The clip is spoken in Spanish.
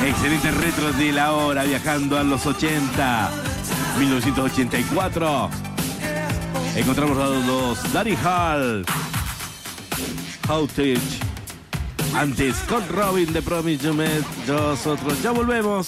Excelente retro de la hora, viajando a los 80. 1984. Encontramos a los Daddy Hall. Outage. Antes con Robin de Promise You Made. Nosotros ya volvemos.